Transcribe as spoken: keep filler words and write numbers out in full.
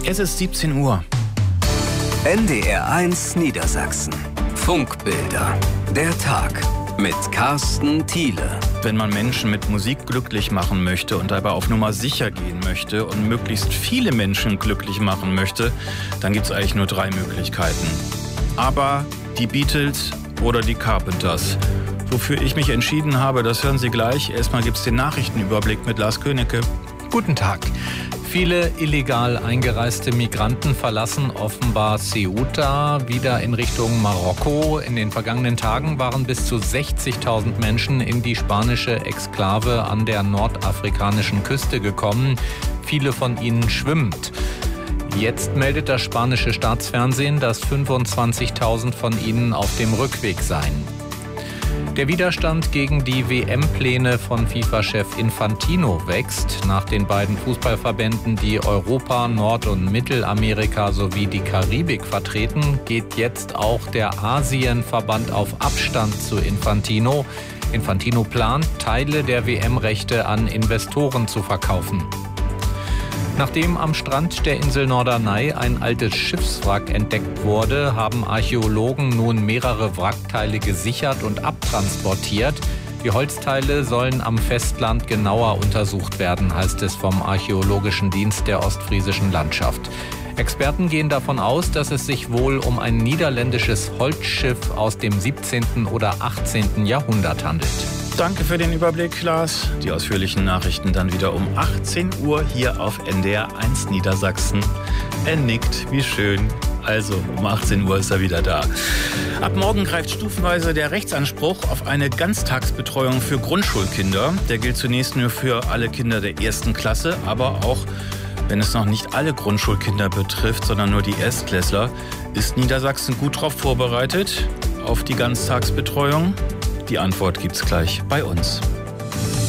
Es ist siebzehn Uhr. N D R eins Niedersachsen. Funkbilder. Der Tag mit Carsten Thiele. Wenn man Menschen mit Musik glücklich machen möchte und dabei auf Nummer sicher gehen möchte und möglichst viele Menschen glücklich machen möchte, dann gibt es eigentlich nur drei Möglichkeiten. Aber die Beatles oder die Carpenters. Wofür ich mich entschieden habe, das hören Sie gleich. Erstmal gibt es den Nachrichtenüberblick mit Lars Königke. Guten Tag. Viele illegal eingereiste Migranten verlassen offenbar Ceuta wieder in Richtung Marokko. In den vergangenen Tagen waren bis zu sechzigtausend Menschen in die spanische Exklave an der nordafrikanischen Küste gekommen. Viele von ihnen schwimmend. Jetzt meldet das spanische Staatsfernsehen, dass fünfundzwanzigtausend von ihnen auf dem Rückweg seien. Der Widerstand gegen die W M-Pläne von FIFA-Chef Infantino wächst. Nach den beiden Fußballverbänden, die Europa, Nord- und Mittelamerika sowie die Karibik vertreten, geht jetzt auch der Asienverband auf Abstand zu Infantino. Infantino plant, Teile der W M-Rechte an Investoren zu verkaufen. Nachdem am Strand der Insel Norderney ein altes Schiffswrack entdeckt wurde, haben Archäologen nun mehrere Wrackteile gesichert und abtransportiert. Die Holzteile sollen am Festland genauer untersucht werden, heißt es vom Archäologischen Dienst der Ostfriesischen Landschaft. Experten gehen davon aus, dass es sich wohl um ein niederländisches Holzschiff aus dem siebzehnten oder achtzehnten Jahrhundert handelt. Danke für den Überblick, Lars. Die ausführlichen Nachrichten dann wieder um achtzehn Uhr hier auf N D R eins Niedersachsen. Er nickt, wie schön. Also, um achtzehn Uhr ist er wieder da. Ab morgen greift stufenweise der Rechtsanspruch auf eine Ganztagsbetreuung für Grundschulkinder. Der gilt zunächst nur für alle Kinder der ersten Klasse, aber auch, wenn es noch nicht alle Grundschulkinder betrifft, sondern nur die Erstklässler, ist Niedersachsen gut darauf vorbereitet auf die Ganztagsbetreuung? Die Antwort gibt's gleich bei uns.